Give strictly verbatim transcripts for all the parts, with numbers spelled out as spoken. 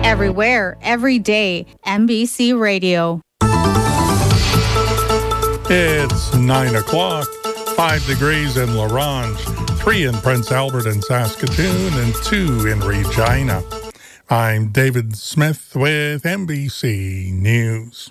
Everywhere, every day, N B C Radio. It's nine o'clock, five degrees in La Ronge, three in Prince Albert and Saskatoon, and two in Regina. I'm David Smith with N B C News.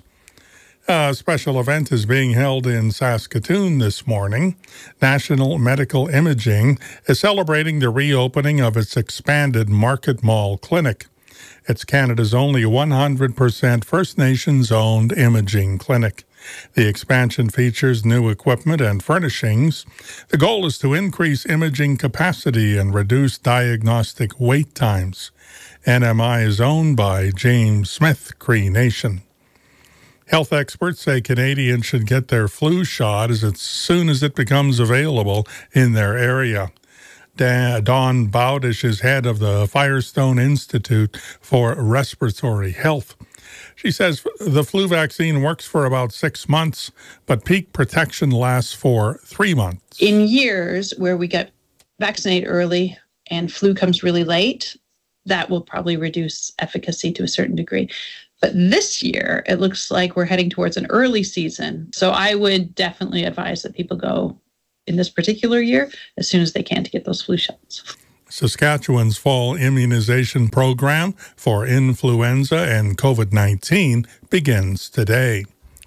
A special event is being held in Saskatoon this morning. National Medical Imaging is celebrating the reopening of its expanded Market Mall clinic. It's Canada's only one hundred percent First Nations-owned imaging clinic. The expansion features new equipment and furnishings. The goal is to increase imaging capacity and reduce diagnostic wait times. N M I is owned by James Smith Cree Nation. Health experts say Canadians should get their flu shot as soon as it becomes available in their area. Dawn Bowdish is head of the Firestone Institute for Respiratory Health. She says the flu vaccine works for about six months, but peak protection lasts for three months. In years where we get vaccinated early and flu comes really late, that will probably reduce efficacy to a certain degree. But this year, it looks like we're heading towards an early season. So I would definitely advise that people go in this particular year as soon as they can to get those flu shots. Saskatchewan's fall immunization program for influenza and COVID nineteen begins today.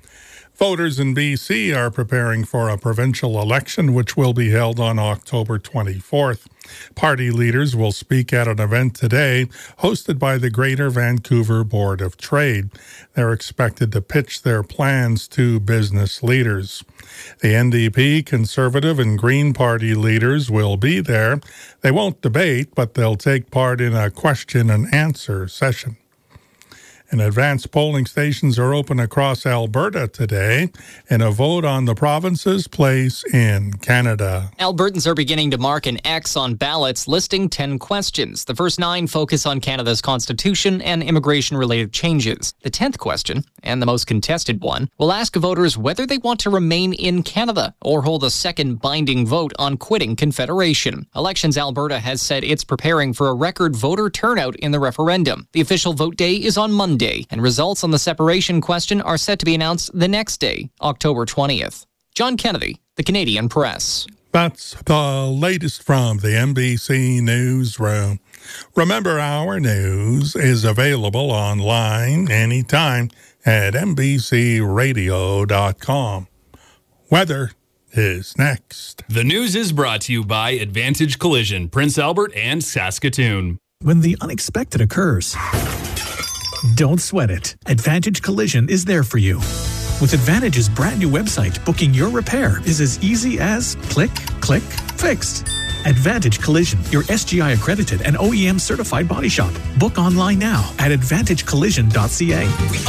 Voters in B C are preparing for a provincial election, which will be held on October twenty-fourth. Party leaders will speak at an event today hosted by the Greater Vancouver Board of Trade. They're expected to pitch their plans to business leaders. The N D P, Conservative, and Green Party leaders will be there. They won't debate, but they'll take part in a question and answer session. And advanced polling stations are open across Alberta today in a vote on the province's place in Canada. Albertans are beginning to mark an X on ballots listing ten questions. The first nine focus on Canada's constitution and immigration-related changes. The tenth question, and the most contested one, will ask voters whether they want to remain in Canada or hold a second binding vote on quitting Confederation. Elections Alberta has said it's preparing for a record voter turnout in the referendum. The official vote day is on Monday. Day, and results on the separation question are set to be announced the next day, October twentieth. John Kennedy, The Canadian Press. That's the latest from the N B C Newsroom. Remember, our news is available online anytime at N B C radio dot com. Weather is next. The news is brought to you by Advantage Collision, Prince Albert and Saskatoon. When the unexpected occurs, don't sweat it. Advantage Collision is there for you. With Advantage's brand new website, booking your repair is as easy as click, click, fixed. Advantage Collision, your S G I accredited and O E M certified body shop. Book online now at advantage collision dot c a.